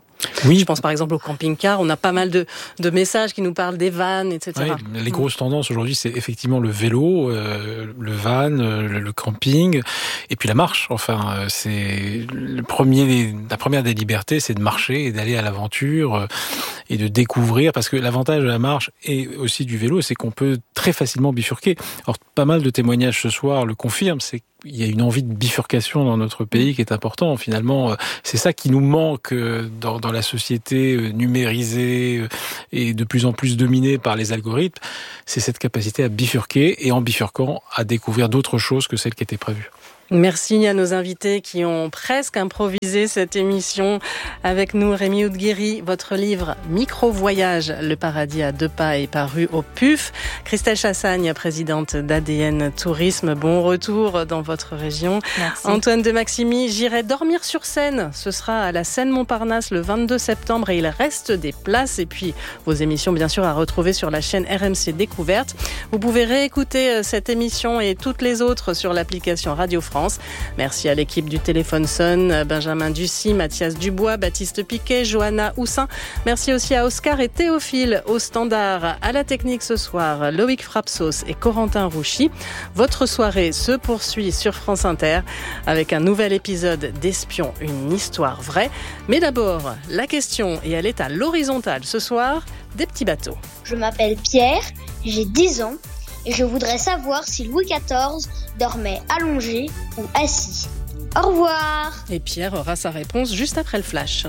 Oui. Je pense par exemple au camping-car, on a pas mal de, de messages qui nous parlent des vannes, et cetera. Oui, les grosses tendances aujourd'hui, c'est effectivement le vélo, euh, le van, le, le camping, et puis la marche. Enfin, c'est le premier, la première des libertés, c'est de marcher et d'aller à l'aventure euh, et de découvrir, parce que l'avantage de la marche et aussi du vélo, c'est qu'on peut très facilement bifurquer. Alors, pas mal de témoignages ce soir le confirment, c'est il y a une envie de bifurcation dans notre pays qui est important. Finalement, c'est ça qui nous manque dans, dans la société numérisée et de plus en plus dominée par les algorithmes. C'est cette capacité à bifurquer et en bifurquant à découvrir d'autres choses que celles qui étaient prévues. Merci à nos invités qui ont presque improvisé cette émission avec nous. Rémi Oudguiri, votre livre Micro-voyage, le paradis à deux pas est paru au P U F. Christelle Chassagne, présidente d'A D N Tourisme, bon retour dans votre région. Merci. Antoine de Maximi, j'irai dormir sur scène. Ce sera à la Seine-Montparnasse le vingt-deux septembre et il reste des places. Et puis vos émissions, bien sûr, à retrouver sur la chaîne R M C Découverte. Vous pouvez réécouter cette émission et toutes les autres sur l'application Radio France. Merci à l'équipe du Téléphone Sonne, Benjamin Ducy, Mathias Dubois, Baptiste Piquet, Johanna Houssin. Merci aussi à Oscar et Théophile au standard, à la technique ce soir, Loïc Frapsos et Corentin Rouchy. Votre soirée se poursuit sur France Inter avec un nouvel épisode d'Espions, une histoire vraie. Mais d'abord, la question, et elle est à l'horizontale ce soir, des petits bateaux. Je m'appelle Pierre, j'ai dix ans. Et je voudrais savoir si Louis quatorze dormait allongé ou assis. Au revoir. Et Pierre aura sa réponse juste après le flash.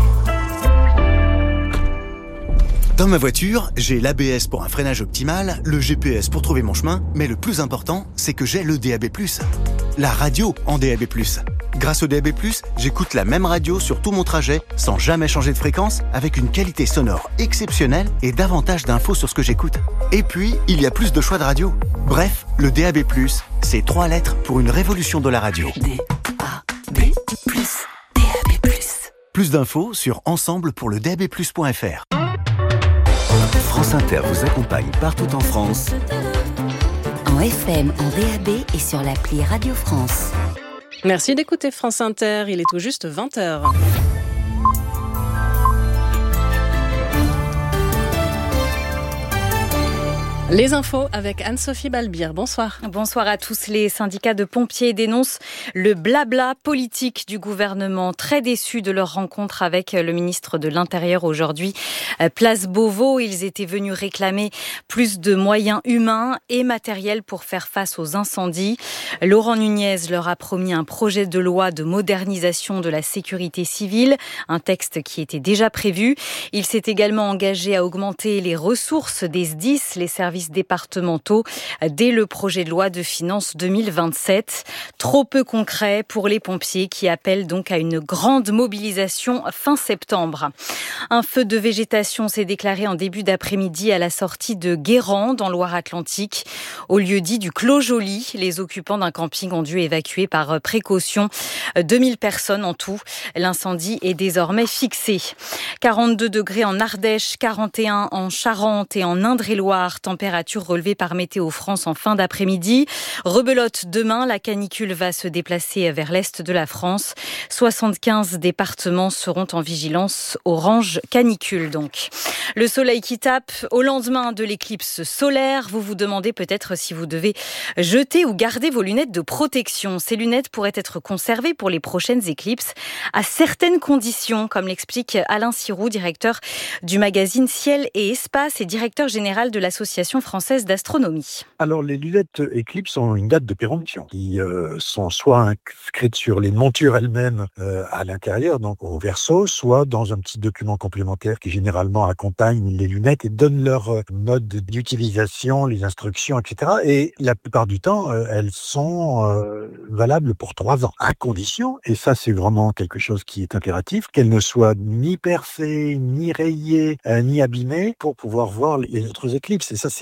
Dans ma voiture, j'ai l'A B S pour un freinage optimal, le G P S pour trouver mon chemin, mais le plus important, c'est que j'ai le D A B plus. La radio en D A B plus. Grâce au D A B plus, j'écoute la même radio sur tout mon trajet, sans jamais changer de fréquence, avec une qualité sonore exceptionnelle et davantage d'infos sur ce que j'écoute. Et puis, il y a plus de choix de radio. Bref, le D A B plus, c'est trois lettres pour une révolution de la radio. D A B plus, D A B plus. Plus d'infos sur ensemble pour le D A B plus point F R. France Inter vous accompagne partout en France. En F M, en D A B et sur l'appli Radio France. Merci d'écouter France Inter, il est tout juste vingt heures. Les infos avec Anne-Sophie Balbir. Bonsoir. Bonsoir à tous. Les syndicats de pompiers dénoncent le blabla politique du gouvernement. Très déçus de leur rencontre avec le ministre de l'Intérieur aujourd'hui. Place Beauvau, ils étaient venus réclamer plus de moyens humains et matériels pour faire face aux incendies. Laurent Nunez leur a promis un projet de loi de modernisation de la sécurité civile, un texte qui était déjà prévu. Il s'est également engagé à augmenter les ressources des S D I S, les services départementaux, dès le projet de loi de finances deux mille vingt-sept. Trop peu concret pour les pompiers qui appellent donc à une grande mobilisation fin septembre. Un feu de végétation s'est déclaré en début d'après-midi à la sortie de Guérande, dans Loire-Atlantique. Au lieu dit du Clos Joli, les occupants d'un camping ont dû évacuer par précaution deux mille personnes en tout. L'incendie est désormais fixé. quarante-deux degrés en Ardèche, quarante et un en Charente et en Indre-et-Loire. Température relevée par Météo France en fin d'après-midi. Rebelote demain, la canicule va se déplacer vers l'est de la France. soixante-quinze départements seront en vigilance orange canicule donc. Le soleil qui tape au lendemain de l'éclipse solaire. Vous vous demandez peut-être si vous devez jeter ou garder vos lunettes de protection. Ces lunettes pourraient être conservées pour les prochaines éclipses à certaines conditions, comme l'explique Alain Siroux, directeur du magazine Ciel et Espace et directeur général de l'association française d'astronomie. Alors, les lunettes Eclipse ont une date de péremption qui euh, sont soit inscrites sur les montures elles-mêmes euh, à l'intérieur, donc au verso, soit dans un petit document complémentaire qui généralement accompagne les lunettes et donne leur euh, mode d'utilisation, les instructions, et cetera. Et la plupart du temps, euh, elles sont euh, valables pour trois ans, à condition, et ça c'est vraiment quelque chose qui est impératif, qu'elles ne soient ni percées, ni rayées, euh, ni abîmées pour pouvoir voir les autres éclipses. Et ça c'est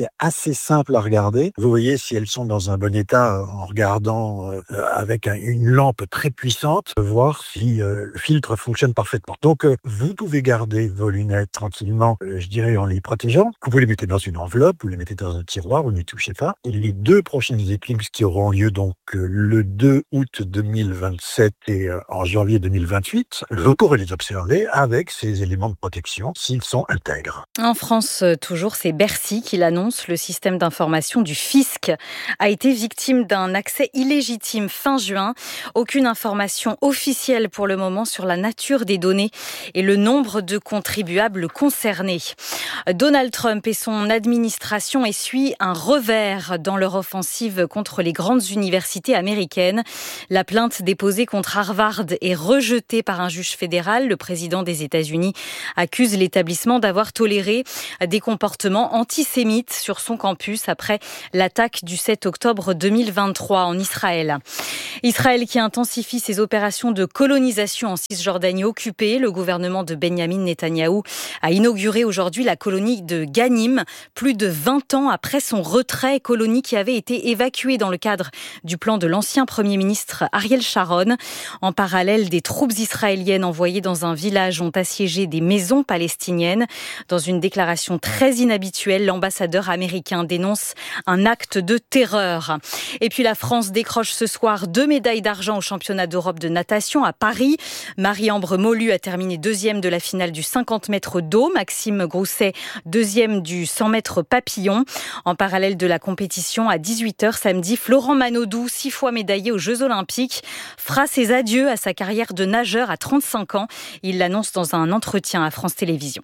c'est assez simple à regarder. Vous voyez si elles sont dans un bon état en regardant euh, avec un, une lampe très puissante, voir si euh, le filtre fonctionne parfaitement. Donc, euh, vous pouvez garder vos lunettes tranquillement, euh, je dirais en les protégeant. Vous pouvez les mettre dans une enveloppe, vous les mettez dans un tiroir, vous ne les touchez pas. Et les deux prochaines éclipses qui auront lieu donc euh, le deux août deux mille vingt-sept et euh, en janvier deux mille vingt-huit, vous pourrez les observer avec ces éléments de protection s'ils sont intègres. En France, toujours, c'est Bercy qui l'annonce. Le système d'information du fisc a été victime d'un accès illégitime fin juin. Aucune information officielle pour le moment sur la nature des données et le nombre de contribuables concernés. Donald Trump et son administration essuient un revers dans leur offensive contre les grandes universités américaines. La plainte déposée contre Harvard est rejetée par un juge fédéral. Le président des États-Unis accuse l'établissement d'avoir toléré des comportements antisémites sur son campus après l'attaque du sept octobre deux mille vingt-trois en Israël. Israël qui intensifie ses opérations de colonisation en Cisjordanie occupée. Le gouvernement de Benyamin Netanyahou a inauguré aujourd'hui la colonie de Ganim, plus de vingt ans après son retrait, colonie qui avait été évacuée dans le cadre du plan de l'ancien Premier ministre Ariel Sharon. En parallèle, des troupes israéliennes envoyées dans un village ont assiégé des maisons palestiniennes. Dans une déclaration très inhabituelle, l'ambassadeur américain dénonce un acte de terreur. Et puis la France décroche ce soir deux médailles d'argent au championnat d'Europe de natation à Paris. Marie-Ambre Molu a terminé deuxième de la finale du cinquante mètres d'eau. Maxime Grousset, deuxième du cent mètres papillon. En parallèle de la compétition, à dix-huit heures samedi, Florent Manodou, six fois médaillé aux Jeux Olympiques, fera ses adieux à sa carrière de nageur à trente-cinq ans. Il l'annonce dans un entretien à France Télévisions.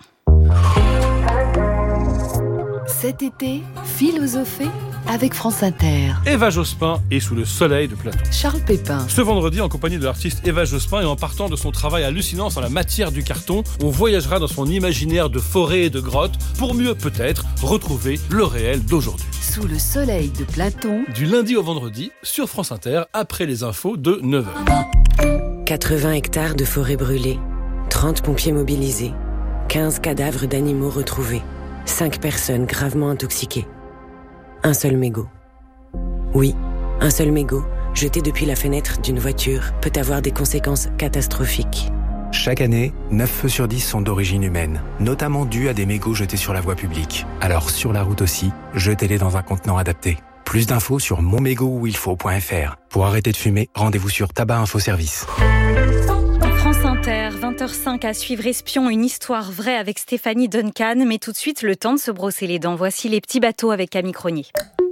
Cet été, philosophée avec France Inter. Eva Jospin est sous le soleil de Platon. Charles Pépin. Ce vendredi, en compagnie de l'artiste Eva Jospin et en partant de son travail hallucinant sur la matière du carton, on voyagera dans son imaginaire de forêt et de grottes pour mieux, peut-être, retrouver le réel d'aujourd'hui. Sous le soleil de Platon. Du lundi au vendredi, sur France Inter, après les infos de neuf heures. quatre-vingts hectares de forêt brûlée, trente pompiers mobilisés, quinze cadavres d'animaux retrouvés, cinq personnes gravement intoxiquées. Un seul mégot. Oui, un seul mégot, jeté depuis la fenêtre d'une voiture, peut avoir des conséquences catastrophiques. Chaque année, neuf feux sur dix sont d'origine humaine, notamment dus à des mégots jetés sur la voie publique. Alors sur la route aussi, jetez-les dans un contenant adapté. Plus d'infos sur mon mégot où il faut point f r. Pour arrêter de fumer, rendez-vous sur Tabac Info Service. France Inter, vingt heures cinq à suivre Espion, une histoire vraie avec Stéphanie Duncan. Mais tout de suite, le temps de se brosser les dents. Voici les petits bateaux avec Camille Cronier.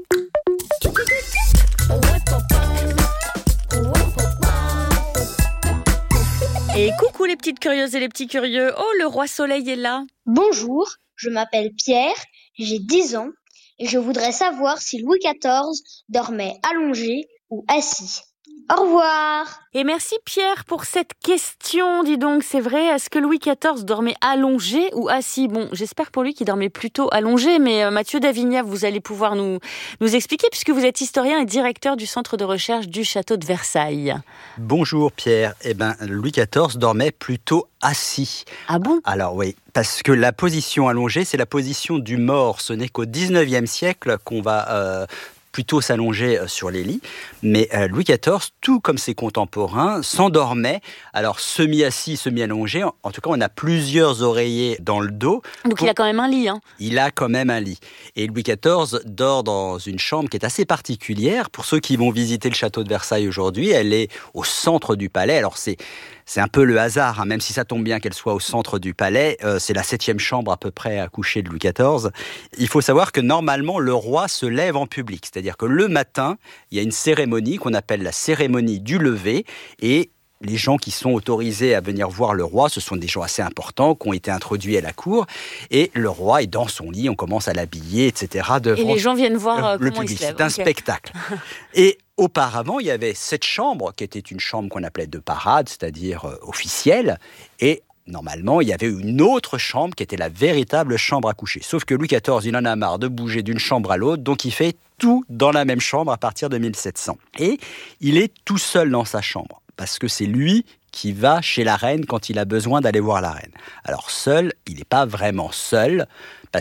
Et coucou les petites curieuses et les petits curieux. Oh, le roi soleil est là. Bonjour, je m'appelle Pierre, j'ai dix ans et je voudrais savoir si Louis quatorze dormait allongé ou assis. Au revoir. Et merci Pierre pour cette question. Dis donc, c'est vrai, est-ce que Louis quatorze dormait allongé ou assis? Bon, j'espère pour lui qu'il dormait plutôt allongé, mais euh, Mathieu Davignat, vous allez pouvoir nous, nous expliquer puisque vous êtes historien et directeur du centre de recherche du château de Versailles. Bonjour Pierre. Eh ben, Louis quatorze dormait plutôt assis. Ah bon? Alors oui, parce que la position allongée, c'est la position du mort. Ce n'est qu'au dix-neuvième siècle qu'on va... Euh, plutôt s'allonger sur les lits, mais euh, Louis quatorze, tout comme ses contemporains, s'endormait, alors semi-assis, semi-allongé, en, en tout cas on a plusieurs oreillers dans le dos. Donc pour... il a quand même un lit. Hein. Il a quand même un lit. Et Louis quatorze dort dans une chambre qui est assez particulière. Pour ceux qui vont visiter le château de Versailles aujourd'hui, elle est au centre du palais, alors c'est... C'est un peu le hasard, hein, même si ça tombe bien qu'elle soit au centre du palais. Euh, c'est la septième chambre à peu près à coucher de Louis quatorze. Il faut savoir que normalement, le roi se lève en public. C'est-à-dire que le matin, il y a une cérémonie qu'on appelle la cérémonie du lever. Et les gens qui sont autorisés à venir voir le roi, ce sont des gens assez importants qui ont été introduits à la cour. Et le roi est dans son lit, on commence à l'habiller, et cetera. Et les gens viennent voir euh, le comment public. il se lève. C'est un okay. spectacle. Et auparavant, il y avait cette chambre qui était une chambre qu'on appelait de parade, c'est-à-dire euh, officielle. Et normalement, il y avait une autre chambre qui était la véritable chambre à coucher. Sauf que Louis quatorze, il en a marre de bouger d'une chambre à l'autre, donc il fait tout dans la même chambre à partir de mille sept cents. Et il est tout seul dans sa chambre, parce que c'est lui qui va chez la reine quand il a besoin d'aller voir la reine. Alors seul, il n'est pas vraiment seul, parce que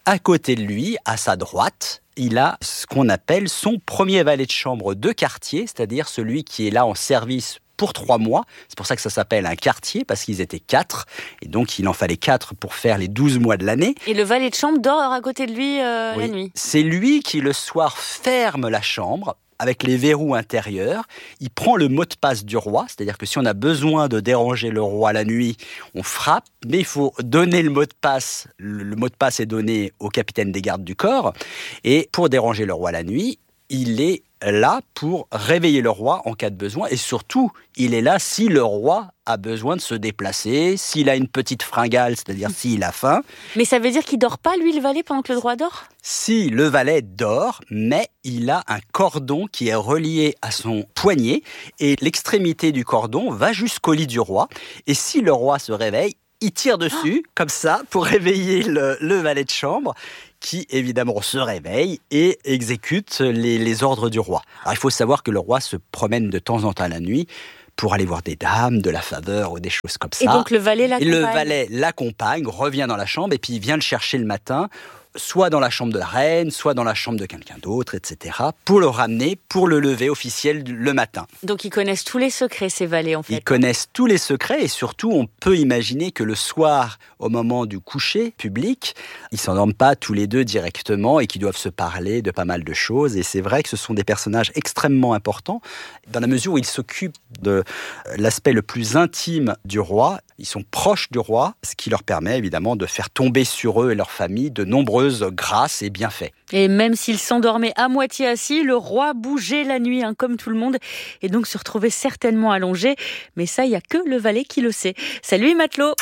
À côté de lui, à sa droite, il a ce qu'on appelle son premier valet de chambre de quartier, c'est-à-dire celui qui est là en service pour trois mois. C'est pour ça que ça s'appelle un quartier, parce qu'ils étaient quatre. Et donc, il en fallait quatre pour faire les douze mois de l'année. Et le valet de chambre dort à côté de lui euh, oui. la nuit. C'est lui qui, le soir, ferme la chambre avec les verrous intérieurs. Il prend le mot de passe du roi, c'est-à-dire que si on a besoin de déranger le roi la nuit, on frappe, mais il faut donner le mot de passe. Le, le mot de passe est donné au capitaine des gardes du corps. Et pour déranger le roi la nuit, il est là pour réveiller le roi en cas de besoin. Et surtout, il est là si le roi a besoin de se déplacer, s'il a une petite fringale, c'est-à-dire s'il a faim. Mais ça veut dire qu'il dort pas, lui, le valet, pendant que le roi dort ? Si, le valet dort, mais il a un cordon qui est relié à son poignet et l'extrémité du cordon va jusqu'au lit du roi. Et si le roi se réveille, il tire dessus, comme ça, pour réveiller le, le valet de chambre, qui, évidemment, se réveille et exécute les, les ordres du roi. Alors, il faut savoir que le roi se promène de temps en temps la nuit pour aller voir des dames, de la faveur ou des choses comme ça. Et donc, le valet l'accompagne. Et le valet l'accompagne, revient dans la chambre et puis il vient le chercher le matin, soit dans la chambre de la reine, soit dans la chambre de quelqu'un d'autre, et cetera, pour le ramener, pour le lever officiel le matin. Donc, ils connaissent tous les secrets, ces valets, en fait. Ils connaissent tous les secrets et surtout, on peut imaginer que le soir, au moment du coucher public, ils ne s'endorment pas tous les deux directement et qu'ils doivent se parler de pas mal de choses. Et c'est vrai que ce sont des personnages extrêmement importants dans la mesure où ils s'occupent de l'aspect le plus intime du roi. Ils sont proches du roi, ce qui leur permet évidemment de faire tomber sur eux et leur famille de nombreuses grâces et bienfaits. Et même s'il s'endormait à moitié assis, le roi bougeait la nuit, hein, comme tout le monde, et donc se retrouvait certainement allongé. Mais ça, il n'y a que le valet qui le sait. Salut Matelot.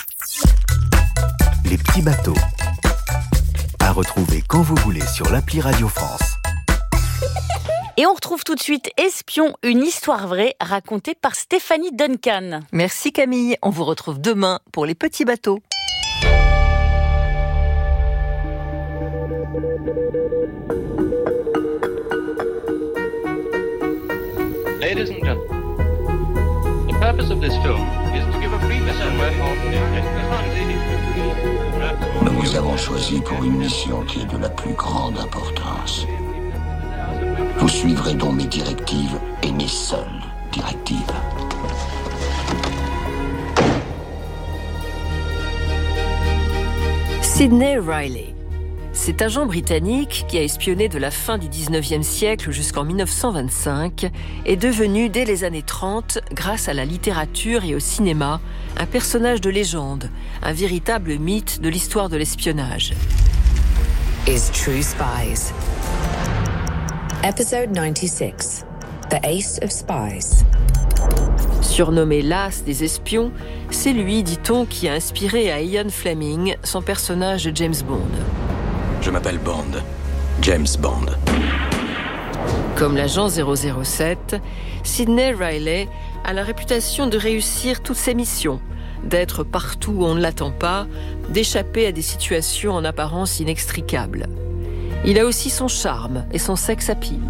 Les petits bateaux. À retrouver quand vous voulez sur l'appli Radio France. Et on retrouve tout de suite Espion, une histoire vraie racontée par Stéphanie Duncan. Merci Camille, on vous retrouve demain pour les petits bateaux. Ladies and gentlemen, the purpose of this film is to give a brief summary of... Nous vous avons choisi pour une mission qui est de la plus grande importance. Vous suivrez donc mes directives et mes seules directives. Sidney Riley. Cet agent britannique qui a espionné de la fin du dix-neuvième siècle jusqu'en mille neuf cent vingt-cinq est devenu dès les années trente, grâce à la littérature et au cinéma, un personnage de légende, un véritable mythe de l'histoire de l'espionnage. Is True Spies. Episode ninety-six. The Ace of Spies. Surnommé l'As des espions, c'est lui, dit-on, qui a inspiré à Ian Fleming son personnage de James Bond. Je m'appelle Bond, James Bond. Comme l'agent zéro zéro sept, Sidney Riley a la réputation de réussir toutes ses missions, d'être partout où on ne l'attend pas, d'échapper à des situations en apparence inextricables. Il a aussi son charme et son sex appeal.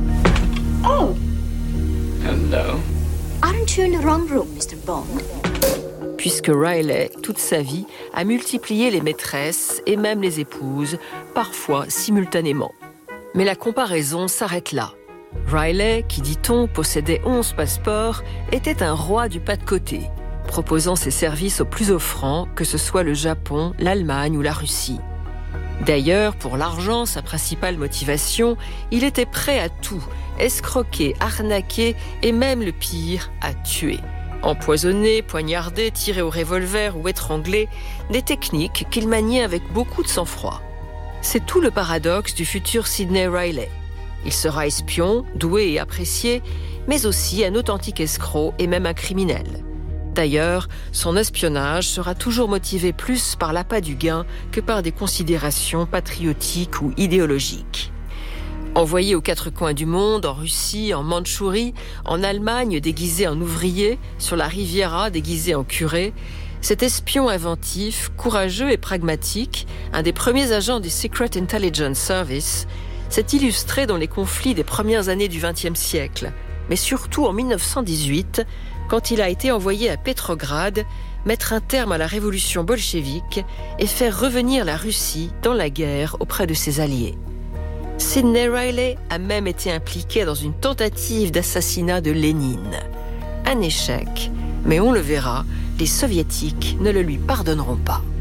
Oh! Hello. Aren't you in the wrong room, Mister Bond? Puisque Riley, toute sa vie, a multiplié les maîtresses et même les épouses, parfois simultanément. Mais la comparaison s'arrête là. Riley, qui dit-on possédait onze passeports, était un roi du pas de côté, proposant ses services aux plus offrants, que ce soit le Japon, l'Allemagne ou la Russie. D'ailleurs, pour l'argent, sa principale motivation, il était prêt à tout, escroquer, arnaquer et même le pire, à tuer. Empoisonner, poignarder, tirer au revolver ou étrangler, des techniques qu'il maniait avec beaucoup de sang-froid. C'est tout le paradoxe du futur Sidney Riley. Il sera espion, doué et apprécié, mais aussi un authentique escroc et même un criminel. D'ailleurs, son espionnage sera toujours motivé plus par l'appât du gain que par des considérations patriotiques ou idéologiques. Envoyé aux quatre coins du monde, en Russie, en Mandchourie, en Allemagne déguisé en ouvrier, sur la Riviera déguisé en curé, cet espion inventif, courageux et pragmatique, un des premiers agents du Secret Intelligence Service, s'est illustré dans les conflits des premières années du vingtième siècle, mais surtout en mille neuf cent dix-huit, quand il a été envoyé à Petrograd mettre un terme à la révolution bolchevique et faire revenir la Russie dans la guerre auprès de ses alliés. Sidney Riley a même été impliqué dans une tentative d'assassinat de Lénine. Un échec, mais on le verra, les soviétiques ne le lui pardonneront pas.